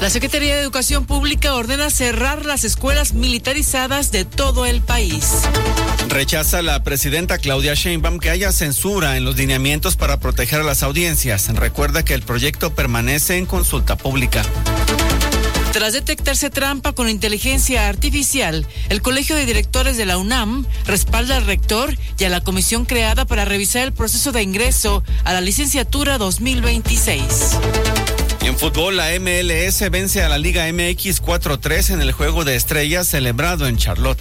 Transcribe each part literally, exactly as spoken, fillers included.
La Secretaría de Educación Pública ordena cerrar las escuelas militarizadas de todo el país. Rechaza la presidenta Claudia Sheinbaum que haya censura en los lineamientos para proteger a las audiencias. Recuerda que el proyecto permanece en consulta pública. Tras detectarse trampa con inteligencia artificial, el Colegio de Directores de la UNAM respalda al rector y a la comisión creada para revisar el proceso de ingreso a la licenciatura dos mil veintiséis. En fútbol, la M L S vence a la Liga M X cuatro tres en el Juego de Estrellas celebrado en Charlotte.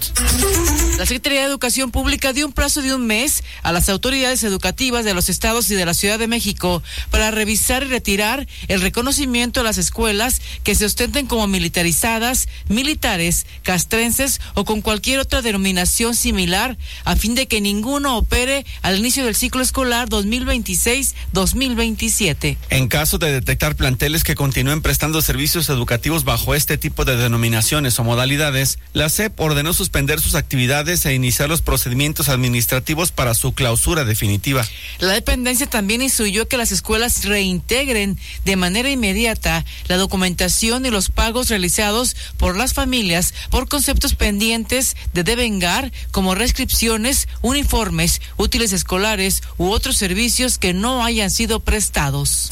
La Secretaría de Educación Pública dio un plazo de un mes a las autoridades educativas de los estados y de la Ciudad de México para revisar y retirar el reconocimiento a las escuelas que se ostenten como militarizadas, militares, castrenses o con cualquier otra denominación similar, a fin de que ninguno opere al inicio del ciclo escolar dos mil veintiséis dos mil veintisiete. En caso de detectar planteles que continúen prestando servicios educativos bajo este tipo de denominaciones o modalidades, la S E P ordenó suspender sus actividades e iniciar los procedimientos administrativos para su clausura definitiva. La dependencia también instruyó que las escuelas reintegren de manera inmediata la documentación y los pagos realizados por las familias por conceptos pendientes de devengar, como reescripciones, uniformes, útiles escolares u otros servicios que no hayan sido prestados.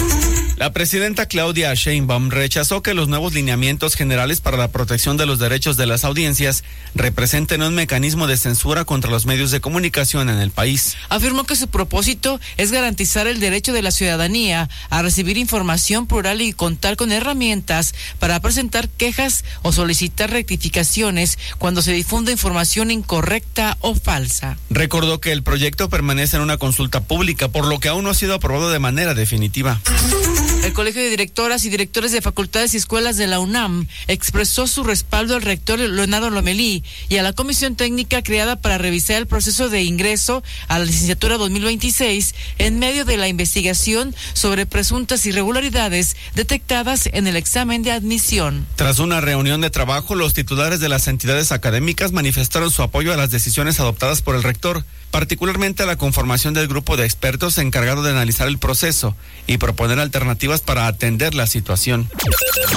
La presidenta Claudia Sheinbaum rechazó que los nuevos lineamientos generales para la protección de los derechos de las audiencias representen un mecanismo de censura contra los medios de comunicación en el país. Afirmó que su propósito es garantizar el derecho de la ciudadanía a recibir información plural y contar con herramientas para presentar quejas o solicitar rectificaciones cuando se difunda información incorrecta o falsa. Recordó que el proyecto permanece en una consulta pública, por lo que aún no ha sido aprobado de manera definitiva. El Colegio de Directoras y Directores de Facultades y Escuelas de la UNAM expresó su respaldo al rector Leonardo Lomelí y a la comisión técnica creada para revisar el proceso de ingreso a la licenciatura dos mil veintiséis en medio de la investigación sobre presuntas irregularidades detectadas en el examen de admisión. Tras una reunión de trabajo, los titulares de las entidades académicas manifestaron su apoyo a las decisiones adoptadas por el rector, particularmente a la conformación del grupo de expertos encargado de analizar el proceso y proponer alternativas para atender la situación.